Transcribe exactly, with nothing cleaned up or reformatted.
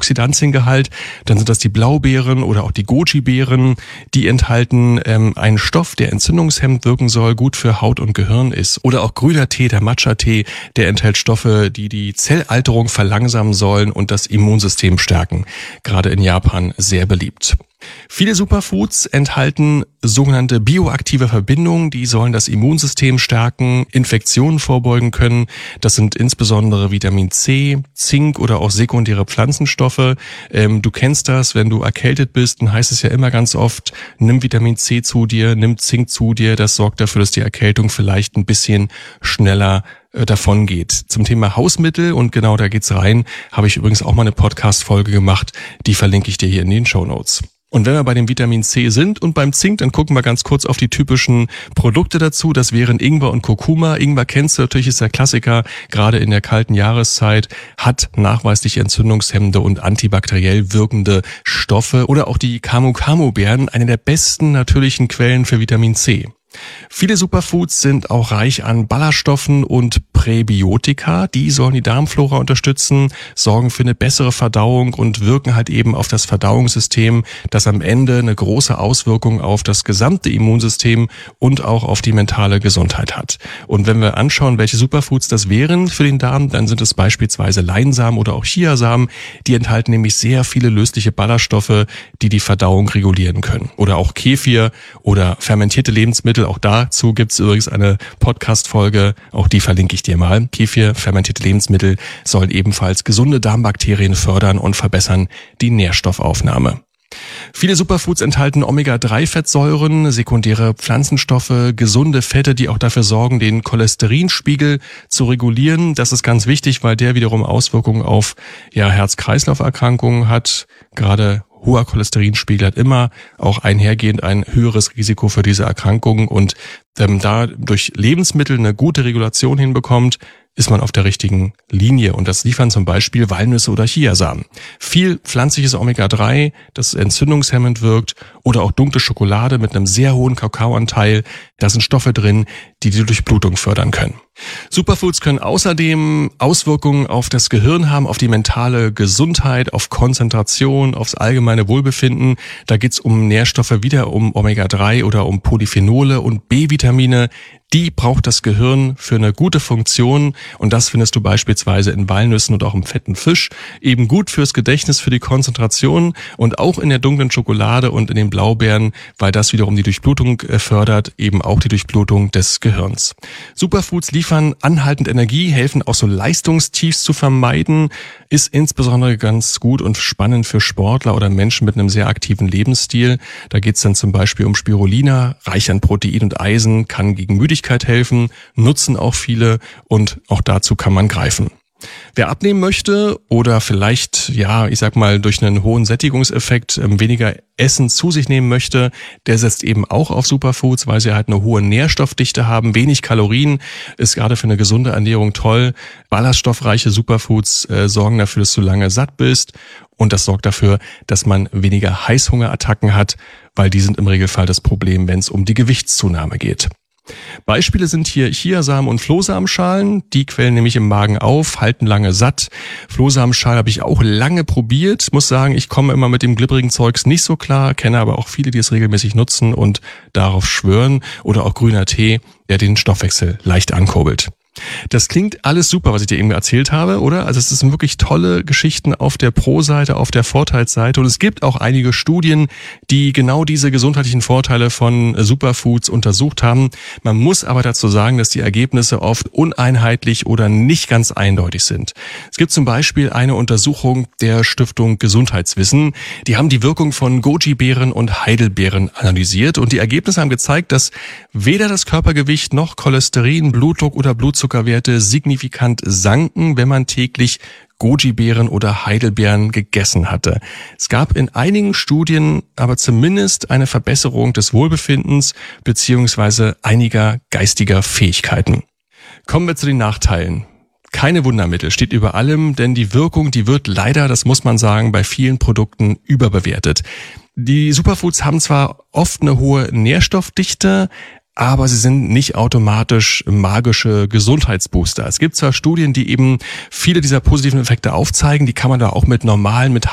Antioxidantiengehalt. Dann sind das die Blaubeeren oder auch die Goji-Beeren. Die enthalten ähm, einen Stoff, der entzündungshemmend wirken soll, gut für Haut und Gehirn ist. Oder auch grüner Tee, der Matcha-Tee, der enthält Stoffe, die die Zellalterung verlangsamen sollen und das Immunsystem stärken. Gerade in Japan sehr beliebt. Viele Superfoods enthalten sogenannte bioaktive Verbindungen, die sollen das Immunsystem stärken, Infektionen vorbeugen können. Das sind insbesondere Vitamin C, Zink oder auch sekundäre Pflanzenstoffe. Ähm, du kennst das, wenn du erkältet bist, dann heißt es ja immer ganz oft, nimm Vitamin C zu dir, nimm Zink zu dir. Das sorgt dafür, dass die Erkältung vielleicht ein bisschen schneller davon geht. Zum Thema Hausmittel, und genau da geht's rein, habe ich übrigens auch mal eine Podcast-Folge gemacht, die verlinke ich dir hier in den Shownotes. Und wenn wir bei dem Vitamin C sind und beim Zink, dann gucken wir ganz kurz auf die typischen Produkte dazu. Das wären Ingwer und Kurkuma. Ingwer kennst du natürlich, ist der Klassiker, gerade in der kalten Jahreszeit, hat nachweislich entzündungshemmende und antibakteriell wirkende Stoffe. Oder auch die Camu-Camu-Beeren, eine der besten natürlichen Quellen für Vitamin C. Viele Superfoods sind auch reich an Ballaststoffen und Präbiotika. Die sollen die Darmflora unterstützen, sorgen für eine bessere Verdauung und wirken halt eben auf das Verdauungssystem, das am Ende eine große Auswirkung auf das gesamte Immunsystem und auch auf die mentale Gesundheit hat. Und wenn wir anschauen, welche Superfoods das wären für den Darm, dann sind es beispielsweise Leinsamen oder auch Chiasamen. Die enthalten nämlich sehr viele lösliche Ballaststoffe, die die Verdauung regulieren können. Oder auch Kefir oder fermentierte Lebensmittel. Auch dazu gibt's übrigens eine Podcast-Folge, auch die verlinke ich dir mal. Kefir, fermentierte Lebensmittel, sollen ebenfalls gesunde Darmbakterien fördern und verbessern die Nährstoffaufnahme. Viele Superfoods enthalten Omega drei Fettsäuren, sekundäre Pflanzenstoffe, gesunde Fette, die auch dafür sorgen, den Cholesterinspiegel zu regulieren. Das ist ganz wichtig, weil der wiederum Auswirkungen auf ja, Herz-Kreislauf-Erkrankungen hat. Gerade hoher Cholesterinspiegel hat immer auch einhergehend ein höheres Risiko für diese Erkrankungen, und ähm, da durch Lebensmittel eine gute Regulation hinbekommt, ist man auf der richtigen Linie, und das liefern zum Beispiel Walnüsse oder Chiasamen. Viel pflanzliches Omega drei, das entzündungshemmend wirkt, oder auch dunkle Schokolade mit einem sehr hohen Kakaoanteil. Da sind Stoffe drin, die die Durchblutung fördern können. Superfoods können außerdem Auswirkungen auf das Gehirn haben, auf die mentale Gesundheit, auf Konzentration, aufs allgemeine Wohlbefinden. Da geht's um Nährstoffe, wieder um Omega drei oder um Polyphenole und B-Vitamine. Die braucht das Gehirn für eine gute Funktion, und das findest du beispielsweise in Walnüssen und auch im fetten Fisch. Eben gut fürs Gedächtnis, für die Konzentration, und auch in der dunklen Schokolade und in den Blaubeeren, weil das wiederum die Durchblutung fördert, eben auch die Durchblutung des Gehirns. Superfoods liefern anhaltend Energie, helfen auch so Leistungstiefs zu vermeiden, ist insbesondere ganz gut und spannend für Sportler oder Menschen mit einem sehr aktiven Lebensstil. Da geht's dann zum Beispiel um Spirulina, reich an Protein und Eisen, kann gegen Müdigkeit helfen, nutzen auch viele, und auch dazu kann man greifen. Wer abnehmen möchte oder vielleicht, ja, ich sag mal, durch einen hohen Sättigungseffekt ähm, weniger Essen zu sich nehmen möchte, der setzt eben auch auf Superfoods, weil sie halt eine hohe Nährstoffdichte haben, wenig Kalorien, ist gerade für eine gesunde Ernährung toll. Ballaststoffreiche Superfoods äh, sorgen dafür, dass du lange satt bist, und das sorgt dafür, dass man weniger Heißhungerattacken hat, weil die sind im Regelfall das Problem, wenn es um die Gewichtszunahme geht. Beispiele sind hier Chiasamen und Flohsamenschalen. Die quellen nämlich im Magen auf, halten lange satt. Flohsamenschalen habe ich auch lange probiert. Muss sagen, ich komme immer mit dem glibberigen Zeugs nicht so klar, kenne aber auch viele, die es regelmäßig nutzen und darauf schwören. Oder auch grüner Tee, der den Stoffwechsel leicht ankurbelt. Das klingt alles super, was ich dir eben erzählt habe, oder? Also es sind wirklich tolle Geschichten auf der Pro-Seite, auf der Vorteilsseite, und es gibt auch einige Studien, die genau diese gesundheitlichen Vorteile von Superfoods untersucht haben. Man muss aber dazu sagen, dass die Ergebnisse oft uneinheitlich oder nicht ganz eindeutig sind. Es gibt zum Beispiel eine Untersuchung der Stiftung Gesundheitswissen. Die haben die Wirkung von Goji-Beeren und Heidelbeeren analysiert, und die Ergebnisse haben gezeigt, dass weder das Körpergewicht noch Cholesterin, Blutdruck oder Blutzucker Zuckerwerte signifikant sanken, wenn man täglich Goji-Beeren oder Heidelbeeren gegessen hatte. Es gab in einigen Studien aber zumindest eine Verbesserung des Wohlbefindens beziehungsweise einiger geistiger Fähigkeiten. Kommen wir zu den Nachteilen. Keine Wundermittel steht über allem, denn die Wirkung, die wird leider, das muss man sagen, bei vielen Produkten überbewertet. Die Superfoods haben zwar oft eine hohe Nährstoffdichte, aber sie sind nicht automatisch magische Gesundheitsbooster. Es gibt zwar Studien, die eben viele dieser positiven Effekte aufzeigen, die kann man da auch mit normalen, mit